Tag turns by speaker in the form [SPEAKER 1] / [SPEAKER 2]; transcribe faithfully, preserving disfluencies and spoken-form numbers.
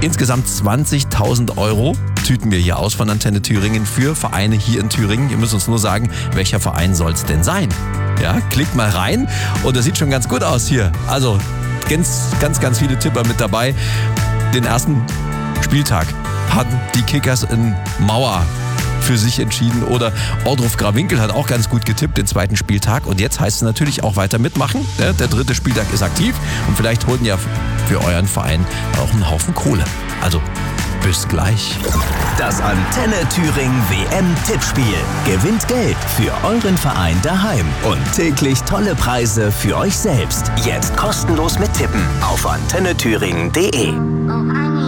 [SPEAKER 1] Insgesamt zwanzigtausend Euro tüten wir hier aus von Antenne Thüringen für Vereine hier in Thüringen. Ihr müsst uns nur sagen, welcher Verein soll es denn sein? Ja, klickt mal rein und das sieht schon ganz gut aus hier. Also ganz, ganz, ganz viele Tipper mit dabei. Den ersten Spieltag hatten die Kickers in Mauer für sich entschieden oder Ordruf Grawinkel hat auch ganz gut getippt den zweiten Spieltag und jetzt heißt es natürlich auch weiter mitmachen. Der dritte Spieltag ist aktiv und vielleicht holt ihr ja für euren Verein auch einen Haufen Kohle. Also bis gleich.
[SPEAKER 2] Das Antenne Thüringen W M-Tippspiel. Gewinnt Geld für euren Verein daheim und täglich tolle Preise für euch selbst. Jetzt kostenlos mit Tippen auf antenne thüringen punkt de.